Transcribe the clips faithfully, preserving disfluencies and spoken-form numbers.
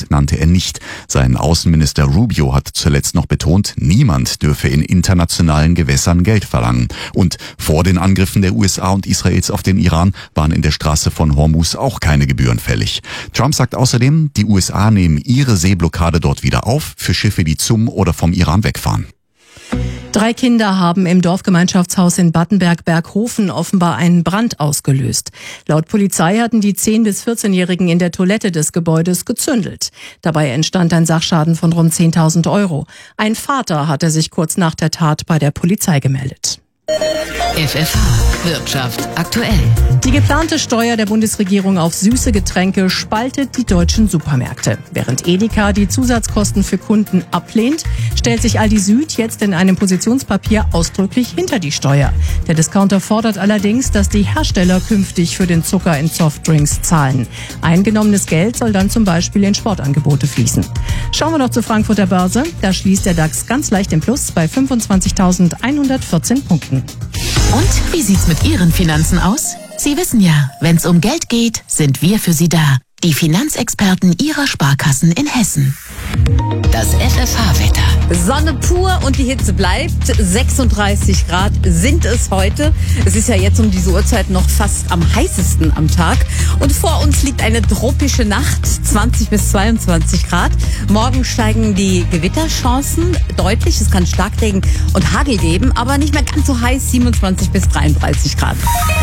Land nannte er nicht. Sein Außenminister Rubio hat zuletzt noch betont, niemand dürfe in internationalen Gewässern Geld verlangen. Und vor den Angriffen der U S A und Israels auf den Iran waren in der Straße von Hormuz auch keine Gebühren fällig. Trump sagt außerdem, die U S A nehmen ihre Seeblockade dort wieder auf für Schiffe, die zum oder vom Iran wegfahren. Drei Kinder haben im Dorfgemeinschaftshaus in Battenberg-Berghofen offenbar einen Brand ausgelöst. Laut Polizei hatten die zehn- bis vierzehnjährigen in der Toilette des Gebäudes gezündelt. Dabei entstand ein Sachschaden von rund zehntausend Euro. Ein Vater hatte sich kurz nach der Tat bei der Polizei gemeldet. F F H Wirtschaft aktuell. Die geplante Steuer der Bundesregierung auf süße Getränke spaltet die deutschen Supermärkte. Während Edeka die Zusatzkosten für Kunden ablehnt, stellt sich Aldi Süd jetzt in einem Positionspapier ausdrücklich hinter die Steuer. Der Discounter fordert allerdings, dass die Hersteller künftig für den Zucker in Softdrinks zahlen. Eingenommenes Geld soll dann zum Beispiel in Sportangebote fließen. Schauen wir noch zur Frankfurter Börse. Da schließt der DAX ganz leicht im Plus bei fünfundzwanzigtausendeinhundertvierzehn Punkten. Und wie sieht's mit Ihren Finanzen aus? Sie wissen ja, wenn's um Geld geht, sind wir für Sie da. Die Finanzexperten Ihrer Sparkassen in Hessen. Das F F H-Wetter. Sonne pur und die Hitze bleibt. sechsunddreißig Grad sind es heute. Es ist ja jetzt um diese Uhrzeit noch fast am heißesten am Tag. Und vor uns liegt eine tropische Nacht, zwanzig bis zweiundzwanzig Grad. Morgen steigen die Gewitterchancen deutlich. Es kann Starkregen und Hagel geben, aber nicht mehr ganz so heiß, siebenundzwanzig bis dreiunddreißig Grad.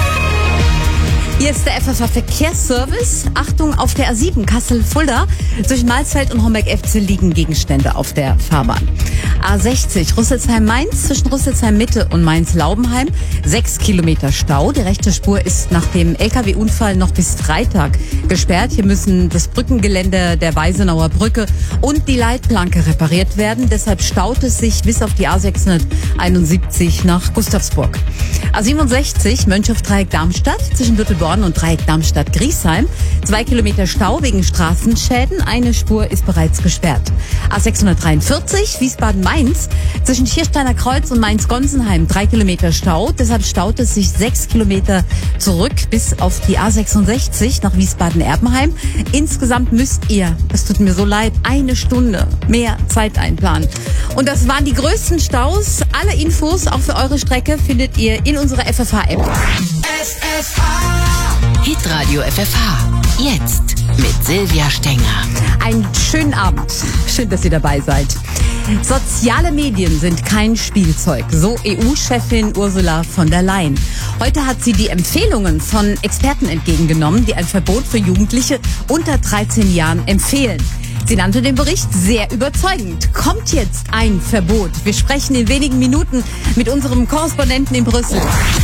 Hier ist der F F H-Verkehrsservice. Achtung, auf der A sieben Kassel-Fulda. Zwischen Mahlsfeld und Homberg-F C liegen Gegenstände auf der Fahrbahn. A sechzig Rüsselsheim-Mainz zwischen Rüsselsheim-Mitte und Mainz-Laubenheim. Sechs Kilometer Stau. Die rechte Spur ist nach dem L K W-Unfall noch bis Freitag gesperrt. Hier müssen das Brückengeländer der Weisenauer Brücke und die Leitplanke repariert werden. Deshalb staut es sich bis auf die A sechshunderteinundsiebzig nach Gustavsburg. A siebenundsechzig Mönchhof-Dreieck-Darmstadt zwischen Büttelborn und Dreieck Darmstadt-Griesheim. Zwei Kilometer Stau wegen Straßenschäden. Eine Spur ist bereits gesperrt. A sechshundertdreiundvierzig Wiesbaden-Mainz zwischen Schiersteiner Kreuz und Mainz-Gonsenheim. Drei Kilometer Stau. Deshalb staut es sich sechs Kilometer zurück bis auf die A sechsundsechzig nach Wiesbaden-Erbenheim. Insgesamt müsst ihr, es tut mir so leid, eine Stunde mehr Zeit einplanen. Und das waren die größten Staus. Alle Infos, auch für eure Strecke, findet ihr in unserer F F H-App. F F H. Hitradio F F H. Jetzt mit Silvia Stenger. Einen schönen Abend. Schön, dass ihr dabei seid. Soziale Medien sind kein Spielzeug, so E U-Chefin Ursula von der Leyen. Heute hat sie die Empfehlungen von Experten entgegengenommen, die ein Verbot für Jugendliche unter dreizehn Jahren empfehlen. Sie nannte den Bericht sehr überzeugend. Kommt jetzt ein Verbot? Wir sprechen in wenigen Minuten mit unserem Korrespondenten in Brüssel.